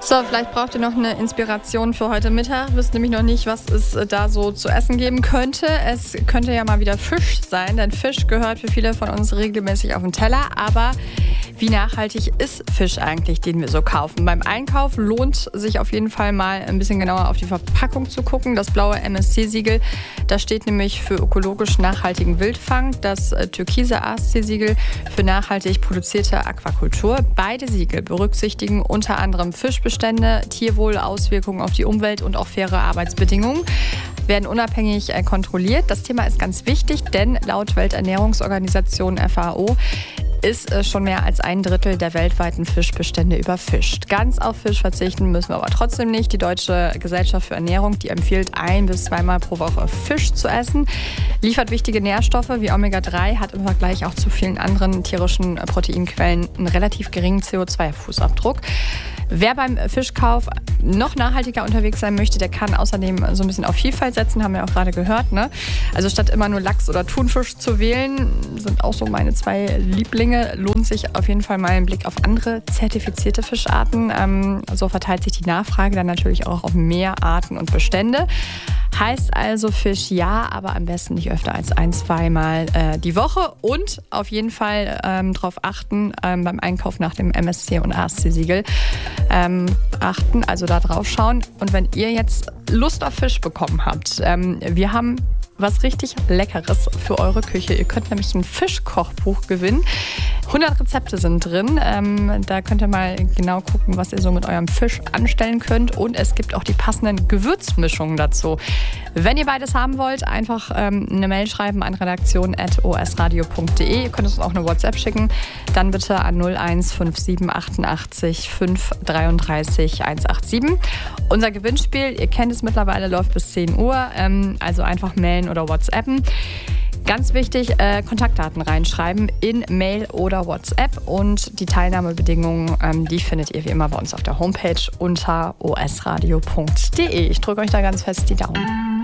So, vielleicht braucht ihr noch eine Inspiration für heute Mittag. Wisst nämlich noch nicht, was es da so zu essen geben könnte. Es könnte ja mal wieder Fisch sein, denn Fisch gehört für viele von uns regelmäßig auf den Teller. Aber wie nachhaltig ist Fisch eigentlich, den wir so kaufen? Beim Einkauf lohnt sich auf jeden Fall mal ein bisschen genauer auf die Verpackung zu gucken. Das blaue MSC-Siegel, das steht nämlich für ökologisch nachhaltigen Wildfang. Das türkise ASC-Siegel für nachhaltig produzierte Aquakultur. Beide Siegel berücksichtigen unter anderem Fischbestände, Tierwohl, Auswirkungen auf die Umwelt und auch faire Arbeitsbedingungen. Werden unabhängig kontrolliert. Das Thema ist ganz wichtig, denn laut Welternährungsorganisation FAO ist schon mehr als 1/3 der weltweiten Fischbestände überfischt. Ganz auf Fisch verzichten müssen wir aber trotzdem nicht. Die Deutsche Gesellschaft für Ernährung, die empfiehlt 1- bis 2-mal pro Woche Fisch zu essen. Liefert wichtige Nährstoffe wie Omega-3, hat im Vergleich auch zu vielen anderen tierischen Proteinquellen einen relativ geringen CO2-Fußabdruck. Wer beim Fischkauf noch nachhaltiger unterwegs sein möchte, der kann außerdem so ein bisschen auf Vielfalt setzen, haben wir auch gerade gehört, ne? Also statt immer nur Lachs oder Thunfisch zu wählen, sind auch so meine 2 Lieblinge, lohnt sich auf jeden Fall mal ein Blick auf andere zertifizierte Fischarten. So verteilt sich die Nachfrage dann natürlich auch auf mehr Arten und Bestände. Heißt also Fisch ja, aber am besten nicht öfter als 1-2 Mal die Woche und auf jeden Fall darauf achten beim Einkauf nach dem MSC und ASC-Siegel. Achten, also da drauf schauen. Und wenn ihr jetzt Lust auf Fisch bekommen habt, wir haben was richtig Leckeres für eure Küche. Ihr könnt nämlich ein Fischkochbuch gewinnen. 100 Rezepte sind drin. Da könnt ihr mal genau gucken, was ihr so mit eurem Fisch anstellen könnt. Und es gibt auch die passenden Gewürzmischungen dazu. Wenn ihr beides haben wollt, einfach eine Mail schreiben an redaktion@osradio.de. Ihr könnt uns auch eine WhatsApp schicken. Dann bitte an 0157 88 533 187. Unser Gewinnspiel, ihr kennt es mittlerweile, läuft bis 10 Uhr. Also einfach mailen oder WhatsAppen. Ganz wichtig, Kontaktdaten reinschreiben in Mail oder WhatsApp und die Teilnahmebedingungen, die findet ihr wie immer bei uns auf der Homepage unter osradio.de. Ich drücke euch da ganz fest die Daumen.